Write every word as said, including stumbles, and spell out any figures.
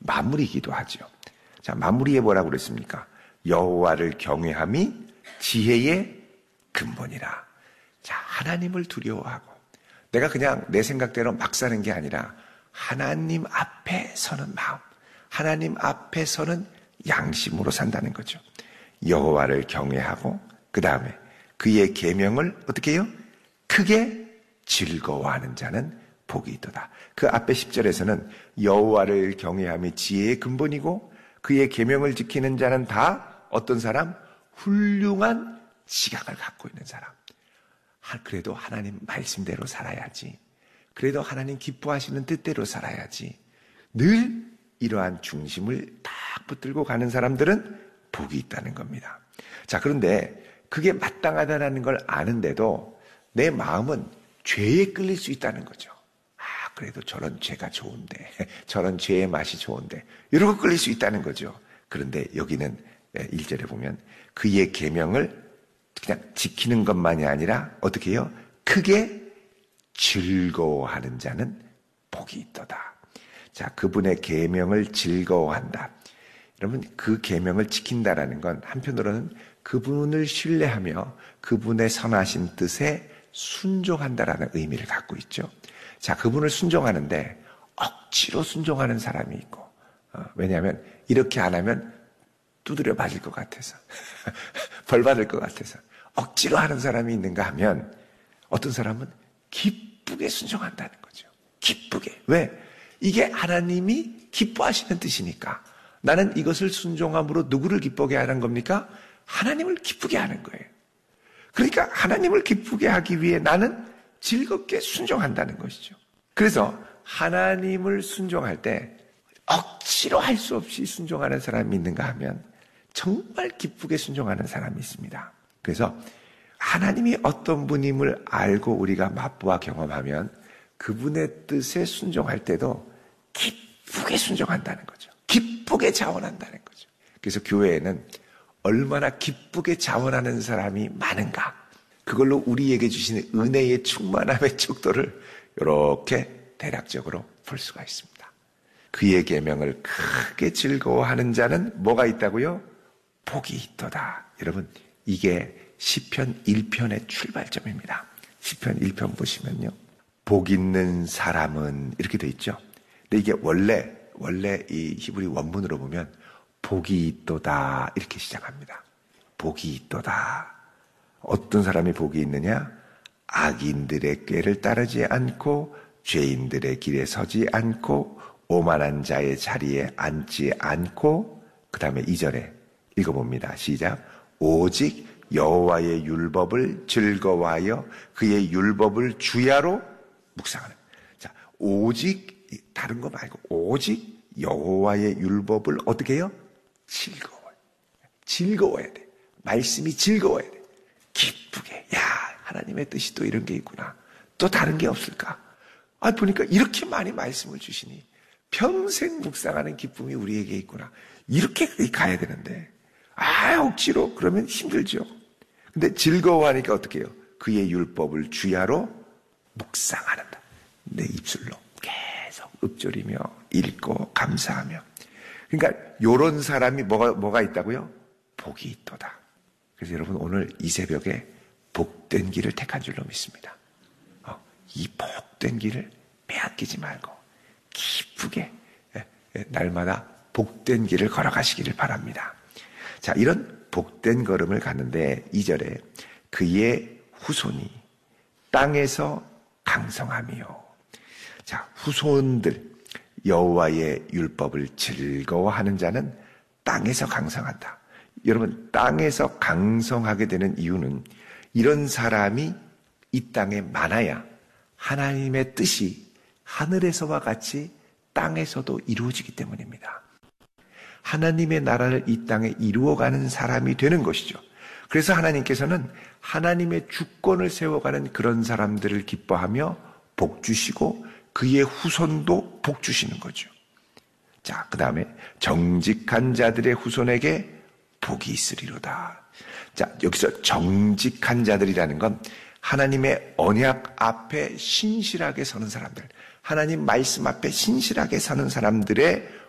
마무리이기도 하죠. 자, 마무리에 뭐라고 그랬습니까? 여호와를 경외함이 지혜의 근본이라. 자, 하나님을 두려워하고 내가 그냥 내 생각대로 막 사는 게 아니라 하나님 앞에 서는 마음, 하나님 앞에 서는 양심으로 산다는 거죠. 여호와를 경외하고 그 다음에 그의 계명을 어떻게 해요? 크게 즐거워하는 자는 복이 있도다. 그 앞에 십 절에서는 여호와를 경외함이 지혜의 근본이고 그의 계명을 지키는 자는 다 어떤 사람? 훌륭한 지각을 갖고 있는 사람. 그래도 하나님 말씀대로 살아야지. 그래도 하나님 기뻐하시는 뜻대로 살아야지. 늘 이러한 중심을 딱 붙들고 가는 사람들은 복이 있다는 겁니다. 자, 그런데 그게 마땅하다는 걸 아는데도 내 마음은 죄에 끌릴 수 있다는 거죠. 아, 그래도 저런 죄가 좋은데, 저런 죄의 맛이 좋은데, 이러고 끌릴 수 있다는 거죠. 그런데 여기는 일 절에 보면 그의 계명을 그냥 지키는 것만이 아니라 어떻게 해요? 크게 즐거워하는 자는 복이 있도다. 자, 그분의 계명을 즐거워한다. 여러분, 그 계명을 지킨다라는 건 한편으로는 그분을 신뢰하며 그분의 선하신 뜻에 순종한다라는 의미를 갖고 있죠. 자, 그분을 순종하는데 억지로 순종하는 사람이 있고, 어, 왜냐하면 이렇게 안 하면 두드려 맞을 것 같아서 벌 받을 것 같아서 억지로 하는 사람이 있는가 하면 어떤 사람은 기쁘게 순종한다는 거죠. 기쁘게. 왜? 이게 하나님이 기뻐하시는 뜻이니까. 나는 이것을 순종함으로 누구를 기쁘게 하는 겁니까? 하나님을 기쁘게 하는 거예요. 그러니까 하나님을 기쁘게 하기 위해 나는 즐겁게 순종한다는 것이죠. 그래서 하나님을 순종할 때 억지로 할 수 없이 순종하는 사람이 있는가 하면 정말 기쁘게 순종하는 사람이 있습니다. 그래서 하나님이 어떤 분임을 알고 우리가 맛보아 경험하면 그분의 뜻에 순종할 때도 기쁘게 순종한다는 거죠. 기쁘게 자원한다는 거죠. 그래서 교회에는 얼마나 기쁘게 자원하는 사람이 많은가, 그걸로 우리에게 주시는 은혜의 충만함의 척도를 이렇게 대략적으로 볼 수가 있습니다. 그의 계명을 크게 즐거워하는 자는 뭐가 있다고요? 복이 있도다. 여러분, 이게 시편 일 편의 출발점입니다. 시편 일 편 보시면요, 복 있는 사람은 이렇게 돼 있죠. 근데 이게 원래 원래 이 히브리 원문으로 보면 복이 있도다 이렇게 시작합니다. 복이 있도다. 어떤 사람이 복이 있느냐? 악인들의 꾀를 따르지 않고 죄인들의 길에 서지 않고 오만한 자의 자리에 앉지 않고, 그 다음에 이 절에 읽어봅니다. 시작. 오직 여호와의 율법을 즐거워하여 그의 율법을 주야로 묵상하는. 자, 오직, 다른 거 말고 오직 여호와의 율법을 어떻게 해요? 즐거워요. 즐거워야 돼. 말씀이 즐거워야 돼. 기쁘게. 야, 하나님의 뜻이 또 이런 게 있구나. 또 다른 게 없을까? 아, 보니까 이렇게 많이 말씀을 주시니 평생 묵상하는 기쁨이 우리에게 있구나. 이렇게 가야 되는데, 아, 억지로 그러면 힘들죠. 근데 즐거워하니까 어떻게 해요? 그의 율법을 주야로 묵상하는다. 내 입술로 계속 읊조리며 읽고 감사하며. 그러니까 요런 사람이 뭐가, 뭐가 있다고요? 복이 있도다. 그래서 여러분, 오늘 이 새벽에 복된 길을 택한 줄로 믿습니다. 어, 이 복된 길을 빼앗기지 말고 기쁘게 날마다 복된 길을 걸어가시기를 바랍니다. 자, 이런 복된 걸음을 가는데 이 절에 그의 후손이 땅에서 강성하며. 자, 후손들, 여호와의 율법을 즐거워하는 자는 땅에서 강성한다. 여러분, 땅에서 강성하게 되는 이유는 이런 사람이 이 땅에 많아야 하나님의 뜻이 하늘에서와 같이 땅에서도 이루어지기 때문입니다. 하나님의 나라를 이 땅에 이루어가는 사람이 되는 것이죠. 그래서 하나님께서는 하나님의 주권을 세워가는 그런 사람들을 기뻐하며 복 주시고 그의 후손도 복 주시는 거죠. 자, 그 다음에 정직한 자들의 후손에게 복이 있으리로다. 자, 여기서 정직한 자들이라는 건 하나님의 언약 앞에 신실하게 서는 사람들, 하나님 말씀 앞에 신실하게 서는 사람들의